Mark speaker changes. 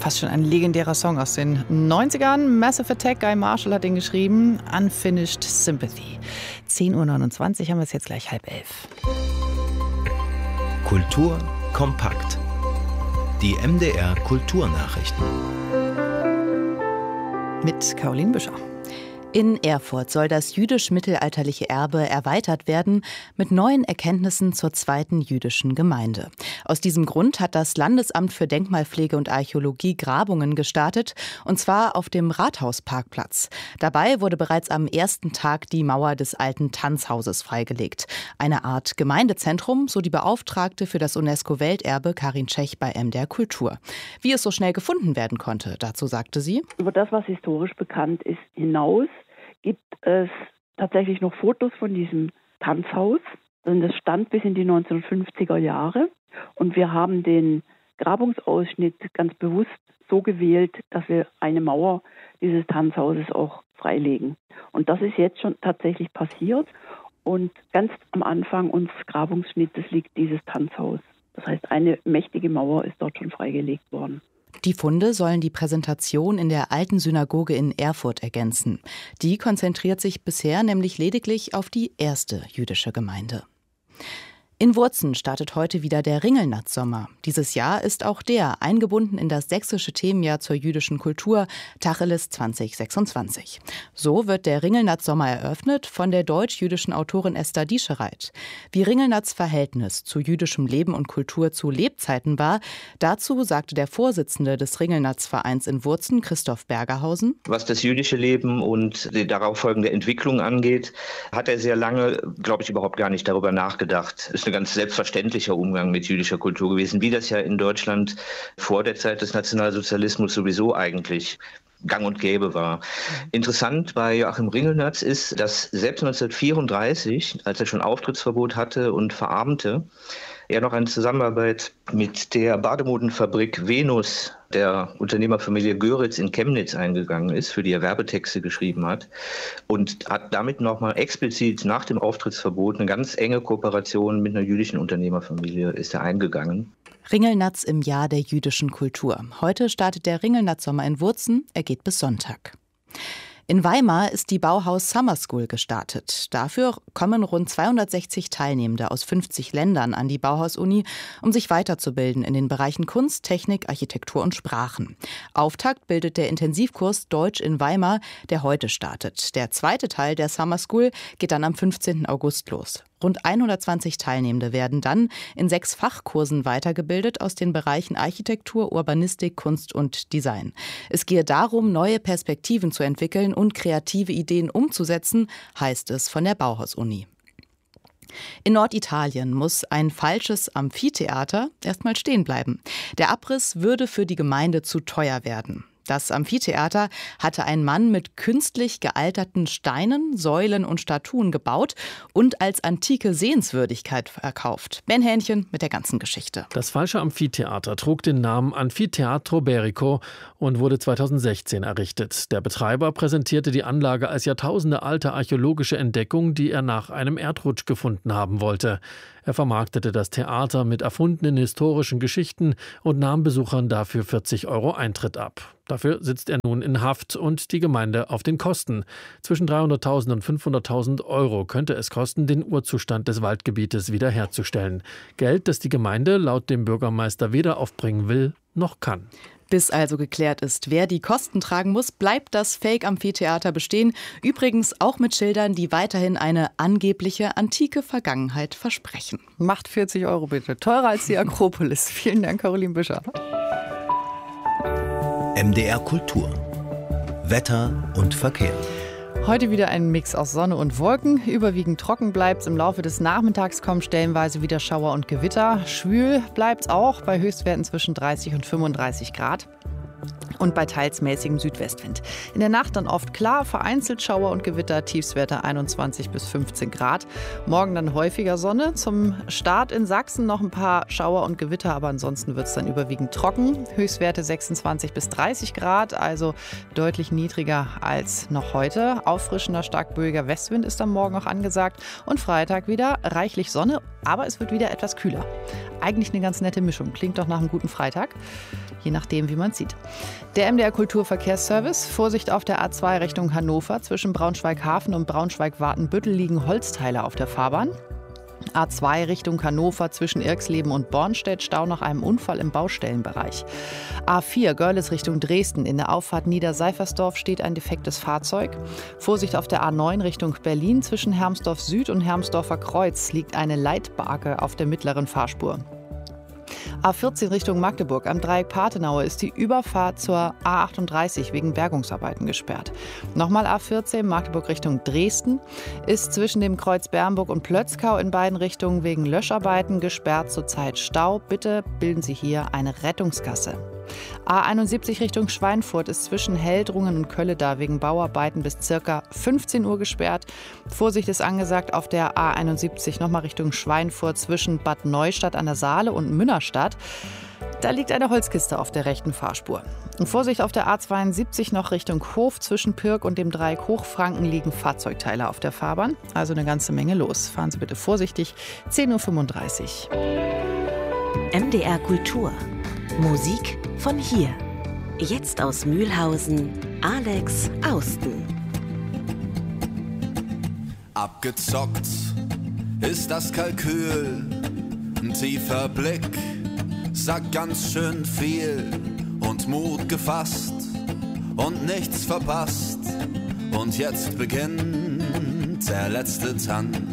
Speaker 1: Fast schon ein legendärer Song aus den 90ern. Massive Attack, Guy Marshall hat ihn geschrieben. Unfinished Sympathy. 10:29 Uhr haben wir es jetzt gleich 10:30.
Speaker 2: Kultur kompakt. Die MDR Kulturnachrichten.
Speaker 1: Mit Caroline Büscher.
Speaker 3: In Erfurt soll das jüdisch-mittelalterliche Erbe erweitert werden mit neuen Erkenntnissen zur zweiten jüdischen Gemeinde. Aus diesem Grund hat das Landesamt für Denkmalpflege und Archäologie Grabungen gestartet, und zwar auf dem Rathausparkplatz. Dabei wurde bereits am ersten Tag die Mauer des alten Tanzhauses freigelegt. Eine Art Gemeindezentrum, so die Beauftragte für das UNESCO-Welterbe Karin Tschech bei MDR Kultur. Wie es so schnell gefunden werden konnte, dazu sagte sie:
Speaker 4: Über das, was historisch bekannt ist, hinaus gibt es tatsächlich noch Fotos von diesem Tanzhaus. Das stand bis in die 1950er Jahre. Und wir haben den Grabungsausschnitt ganz bewusst so gewählt, dass wir eine Mauer dieses Tanzhauses auch freilegen. Und das ist jetzt schon tatsächlich passiert. Und ganz am Anfang unseres Grabungsschnittes liegt dieses Tanzhaus. Das heißt, eine mächtige Mauer ist dort schon freigelegt worden.
Speaker 3: Die Funde sollen die Präsentation in der alten Synagoge in Erfurt ergänzen. Die konzentriert sich bisher nämlich lediglich auf die erste jüdische Gemeinde. In Wurzen startet heute wieder der Ringelnatz-Sommer. Dieses Jahr ist auch der eingebunden in das sächsische Themenjahr zur jüdischen Kultur Tacheles 2026. So wird der Ringelnatz-Sommer eröffnet von der deutsch-jüdischen Autorin Esther Dieschereit. Wie Ringelnatz' Verhältnis zu jüdischem Leben und Kultur zu Lebzeiten war, dazu sagte der Vorsitzende des Ringelnatz-Vereins in Wurzen, Christoph Bergerhausen:
Speaker 5: Was das jüdische Leben und die darauf folgende Entwicklung angeht, hat er sehr lange, glaube ich, überhaupt gar nicht darüber nachgedacht. Ist ein ganz selbstverständlicher Umgang mit jüdischer Kultur gewesen, wie das ja in Deutschland vor der Zeit des Nationalsozialismus sowieso eigentlich gang und gäbe war. Interessant bei Joachim Ringelnatz ist, dass selbst 1934, als er schon Auftrittsverbot hatte und verarmte, er noch eine Zusammenarbeit mit der Bademodenfabrik Venus der Unternehmerfamilie Göritz in Chemnitz eingegangen ist, für die er Werbetexte geschrieben hat, und hat damit nochmal explizit nach dem Auftrittsverbot eine ganz enge Kooperation mit einer jüdischen Unternehmerfamilie ist er eingegangen.
Speaker 3: Ringelnatz im Jahr der jüdischen Kultur. Heute startet der Ringelnatz-Sommer in Wurzen. Er geht bis Sonntag. In Weimar ist die Bauhaus Summer School gestartet. Dafür kommen rund 260 Teilnehmende aus 50 Ländern an die Bauhaus-Uni, um sich weiterzubilden in den Bereichen Kunst, Technik, Architektur und Sprachen. Auftakt bildet der Intensivkurs Deutsch in Weimar, der heute startet. Der zweite Teil der Summer School geht dann am 15. August los. Rund 120 Teilnehmende werden dann in 6 Fachkursen weitergebildet aus den Bereichen Architektur, Urbanistik, Kunst und Design. Es gehe darum, neue Perspektiven zu entwickeln und kreative Ideen umzusetzen, heißt es von der Bauhaus-Uni. In Norditalien muss ein falsches Amphitheater erstmal stehen bleiben. Der Abriss würde für die Gemeinde zu teuer werden. Das Amphitheater hatte ein Mann mit künstlich gealterten Steinen, Säulen und Statuen gebaut und als antike Sehenswürdigkeit verkauft. Ben Hähnchen mit der ganzen Geschichte.
Speaker 6: Das falsche Amphitheater trug den Namen Anfiteatro Berico und wurde 2016 errichtet. Der Betreiber präsentierte die Anlage als jahrtausendealte archäologische Entdeckung, die er nach einem Erdrutsch gefunden haben wollte. Er vermarktete das Theater mit erfundenen historischen Geschichten und nahm Besuchern dafür 40 € Eintritt ab. Dafür sitzt er nun in Haft und die Gemeinde auf den Kosten. Zwischen 300.000 und 500.000 € könnte es kosten, den Urzustand des Waldgebietes wiederherzustellen. Geld, das die Gemeinde laut dem Bürgermeister weder aufbringen will, noch kann.
Speaker 3: Bis also geklärt ist, wer die Kosten tragen muss, bleibt das Fake-Amphitheater bestehen. Übrigens auch mit Schildern, die weiterhin eine angebliche antike Vergangenheit versprechen.
Speaker 1: Macht 40 € bitte. Teurer als die Akropolis. Vielen Dank, Caroline Büscher.
Speaker 2: MDR Kultur. Wetter und Verkehr.
Speaker 1: Heute wieder ein Mix aus Sonne und Wolken. Überwiegend trocken bleibt's. Im Laufe des Nachmittags kommen stellenweise wieder Schauer und Gewitter. Schwül bleibt's auch bei Höchstwerten zwischen 30 und 35 Grad. Und bei teils mäßigem Südwestwind. In der Nacht dann oft klar, vereinzelt Schauer und Gewitter, Tiefstwerte 21 bis 15 Grad. Morgen dann häufiger Sonne. Zum Start in Sachsen noch ein paar Schauer und Gewitter, aber ansonsten wird es dann überwiegend trocken. Höchstwerte 26 bis 30 Grad, also deutlich niedriger als noch heute. Auffrischender, stark böiger Westwind ist am Morgen auch angesagt. Und Freitag wieder reichlich Sonne, aber es wird wieder etwas kühler. Eigentlich eine ganz nette Mischung. Klingt doch nach einem guten Freitag, je nachdem, wie man es sieht. Der MDR Kulturverkehrsservice. Vorsicht auf der A2 Richtung Hannover. Zwischen Braunschweig-Hafen und Braunschweig-Wartenbüttel liegen Holzteile auf der Fahrbahn. A2 Richtung Hannover zwischen Irxleben und Bornstedt, Stau nach einem Unfall im Baustellenbereich. A4 Görlitz Richtung Dresden. In der Auffahrt Niederseifersdorf steht ein defektes Fahrzeug. Vorsicht auf der A9 Richtung Berlin. Zwischen Hermsdorf Süd und Hermsdorfer Kreuz liegt eine Leitbarke auf der mittleren Fahrspur. A14 Richtung Magdeburg. Am Dreieck Pathenaue ist die Überfahrt zur A38 wegen Bergungsarbeiten gesperrt. Nochmal A14 Magdeburg Richtung Dresden ist zwischen dem Kreuz Bernburg und Plötzkau in beiden Richtungen wegen Löscharbeiten gesperrt. Zurzeit Stau. Bitte bilden Sie hier eine Rettungsgasse. A71 Richtung Schweinfurt ist zwischen Heldrungen und Kölleda wegen Bauarbeiten bis ca. 15 Uhr gesperrt. Vorsicht ist angesagt auf der A71 nochmal Richtung Schweinfurt zwischen Bad Neustadt an der Saale und Münnerstadt. Da liegt eine Holzkiste auf der rechten Fahrspur. Und Vorsicht auf der A72 noch Richtung Hof. Zwischen Pirk und dem Dreieck Hochfranken liegen Fahrzeugteile auf der Fahrbahn. Also eine ganze Menge los. Fahren Sie bitte vorsichtig. 10:35 Uhr.
Speaker 7: MDR Kultur. Musik von hier. Jetzt aus Mühlhausen, Alex Austen.
Speaker 8: Abgezockt ist das Kalkül, ein tiefer Blick, sagt ganz schön viel und Mut gefasst und nichts verpasst. Und jetzt beginnt der letzte Tanz.